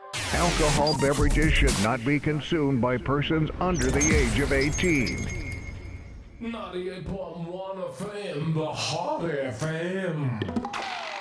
Alcohol beverages should not be consumed by persons under the age of 18. 98.1 FM, the Hot FM.